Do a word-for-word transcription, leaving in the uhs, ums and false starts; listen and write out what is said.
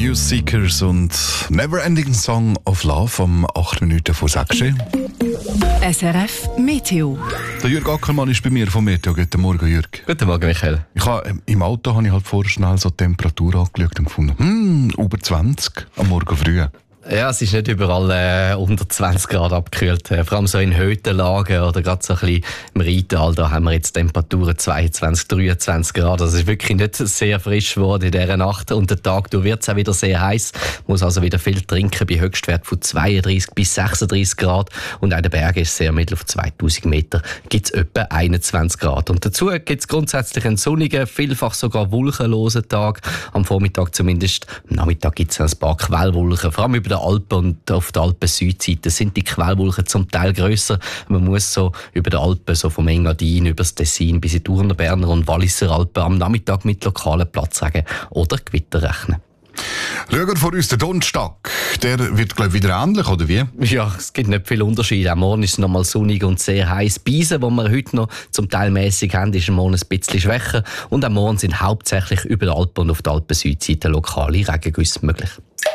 Youth Seekers und Neverending Song of Love um acht Minuten vor sechs. S R F Meteo. Der Jürg Ackermann ist bei mir vom Meteo. Guten Morgen, Jürg. Guten Morgen, Michael. Ich habe, Im Auto habe ich halt vorher schnell so die Temperatur angeschaut und gefunden, hm, über zwanzig am Morgen früh. Ja, es ist nicht überall äh, unter zwanzig Grad abgekühlt. Äh, vor allem so in Höhenlagen oder gerade so ein bisschen im Rheintal, da haben wir jetzt Temperaturen zweiundzwanzig, dreiundzwanzig Grad. Also es ist wirklich nicht sehr frisch geworden in dieser Nacht. Und der Tag wird es auch wieder sehr heiß. Muss also wieder viel trinken bei Höchstwert von zweiunddreißig bis sechsunddreißig Grad. Und auch in den Bergen ist es sehr mittel auf zweitausend Meter gibt es etwa einundzwanzig Grad. Und dazu gibt es grundsätzlich einen sonnigen, vielfach sogar wolkenlosen Tag. Am Vormittag zumindest. Am Nachmittag gibt es ein paar Quellwolken, vor allem über der Alpen und auf der Alpen-Südseite sind die Quellwolken zum Teil grösser. Man muss so über die Alpen, so vom Engadin über das Tessin bis in die Urner Berner und Walliser Alpen am Nachmittag mit lokalen Platzregen oder Gewitter rechnen. Schauen wir vor uns den Donnerstag. Der wird, glaube ich, wieder ähnlich, oder wie? Ja, es gibt nicht viel Unterschied. Am Morgen ist es noch mal sonnig und sehr heiß. Beisen, die wir heute noch zum Teil mäßig haben, ist am Morgen ein bisschen schwächer. Und am Morgen sind hauptsächlich über die Alpen und auf der Alpen-Südseite lokale Regengüsse möglich.